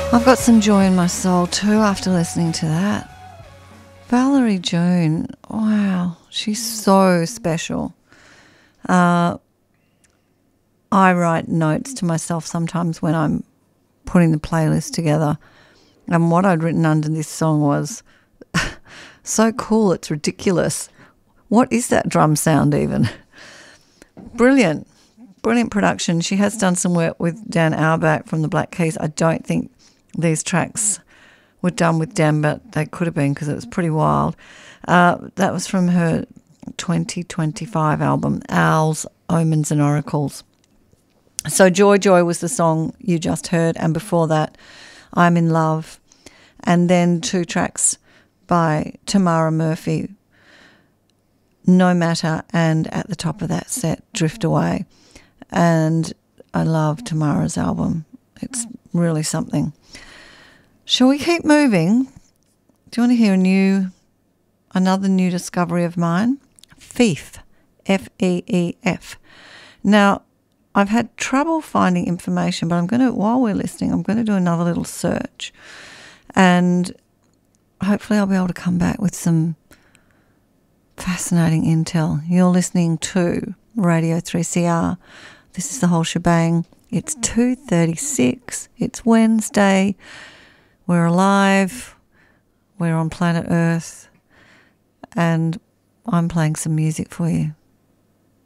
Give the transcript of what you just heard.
I've got some joy in my soul too after listening to that. Valerie June, wow, she's so special. I write notes to myself sometimes when I'm putting the playlist together, and what I'd written under this song was, so cool, it's ridiculous. What is that drum sound even? Brilliant production. She has done some work with Dan Auerbach from the Black Keys. I don't think these tracks were done with Dan, but they could have been because it was pretty wild. That was from her 2025 album, Owls, Omens and Oracles. So Joy Joy was the song you just heard, and before that, I'm in Love. And then 2 tracks by Tamara Murphy, No Matter, and at the top of that set, Drift Away. And I love Tamara's album. It's really something. Shall we keep moving? Do you want to hear another new discovery of mine? Feef, F-E-E-F. Now, I've had trouble finding information, but while we're listening, I'm going to do another little search. And hopefully I'll be able to come back with some fascinating intel. You're listening to Radio 3CR. This is the whole shebang. It's 2:36. It's Wednesday. We're alive. We're on planet Earth. And I'm playing some music for you.